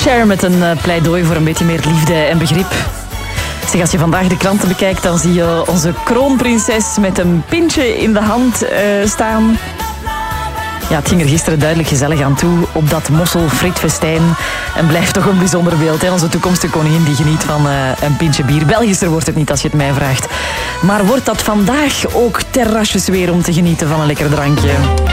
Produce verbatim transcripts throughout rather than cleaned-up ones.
Cher met een uh, pleidooi voor een beetje meer liefde en begrip. Zeg, als je vandaag de kranten bekijkt, dan zie je onze kroonprinses met een pintje in de hand uh, staan. Ja, het ging er gisteren duidelijk gezellig aan toe op dat mossel-frietfestijn. En blijft toch een bijzonder beeld. Hè? Onze toekomstige koningin die geniet van uh, een pintje bier. Belgischer wordt het niet als je het mij vraagt. Maar wordt dat vandaag ook terrasjes weer om te genieten van een lekker drankje?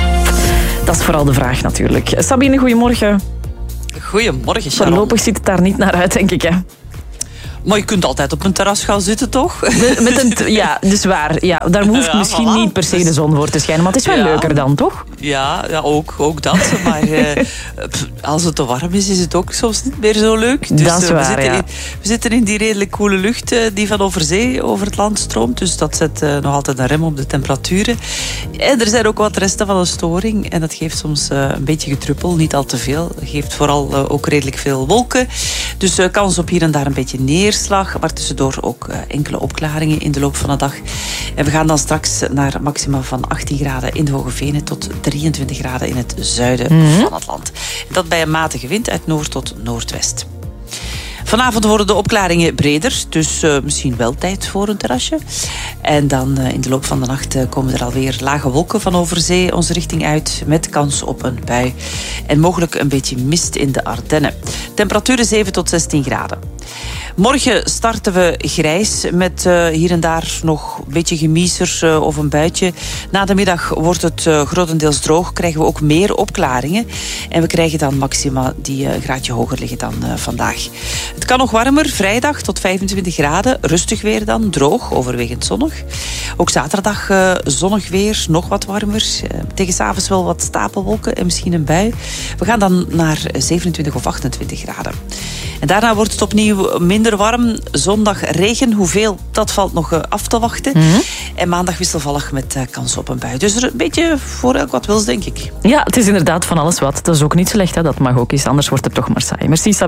Dat is vooral de vraag natuurlijk. Sabine, goedemorgen. Goedemorgen, Sharon. Voorlopig ziet het daar niet naar uit, denk ik, hè? Maar je kunt altijd op een terras gaan zitten, toch? Met, met een, ja, dus waar. Ja, daar hoeft ja, misschien voilà. niet per se de zon voor te schijnen. Maar het is wel ja. leuker dan, toch? Ja, ja ook, ook dat. Maar uh, als het te warm is, is het ook soms niet meer zo leuk. Dus, dat is waar, we, zitten ja. in, we zitten in die redelijk koele lucht uh, die van over zee over het land stroomt. Dus dat zet uh, nog altijd een rem op de temperaturen. En er zijn ook wat resten van een storing. En dat geeft soms uh, een beetje getruppel, niet al te veel. Dat geeft vooral uh, ook redelijk veel wolken. Dus uh, kans op hier en daar een beetje neer. Maar tussendoor ook uh, enkele opklaringen in de loop van de dag. En we gaan dan straks naar maxima van achttien graden in de Hoge Venen tot drieëntwintig graden in het zuiden mm-hmm. van het land. En dat bij een matige wind uit noord tot noordwest. Vanavond worden de opklaringen breder, dus uh, misschien wel tijd voor een terrasje. En dan uh, in de loop van de nacht uh, komen er alweer lage wolken van over zee onze richting uit, met kans op een bui. En mogelijk een beetje mist in de Ardennen. Temperaturen zeven tot zestien graden. Morgen starten we grijs met uh, hier en daar nog een beetje gemiezer uh, of een buitje. Na de middag wordt het uh, grotendeels droog, krijgen we ook meer opklaringen. En we krijgen dan maxima die uh, een graadje hoger liggen dan uh, vandaag. Het kan nog warmer, vrijdag tot vijfentwintig graden. Rustig weer dan, droog, overwegend zonnig. Ook zaterdag uh, zonnig weer, nog wat warmer. Uh, tegen 's avonds wel wat stapelwolken en misschien een bui. We gaan dan naar zevenentwintig of achtentwintig graden. En daarna wordt het opnieuw minder warm. Zondag regen, hoeveel, dat valt nog uh, af te wachten. Mm-hmm. En maandag wisselvallig met uh, kans op een bui. Dus er een beetje voor elk wat wils, denk ik. Ja, het is inderdaad van alles wat. Dat is ook niet slecht, hè? Dat mag ook eens, anders wordt het toch maar saai. Merci, Sabine.